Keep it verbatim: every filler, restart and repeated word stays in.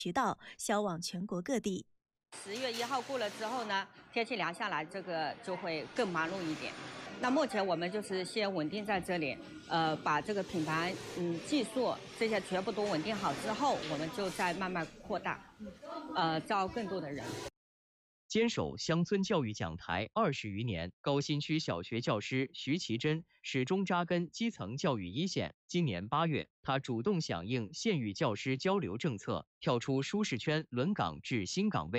渠道销往全国各地。 十月一号过了之后呢，天气凉下来，这个就会更忙碌一点。那目前我们就是先稳定在这里，呃，把这个品牌、嗯技术这些全部都稳定好之后，我们就再慢慢扩大，呃，招更多的人。 坚守乡村教育讲台二十余年，高新区小学教师徐其珍始终扎根基层教育一线。今年八月，他主动响应县域教师交流政策，跳出舒适圈，轮岗至新岗位。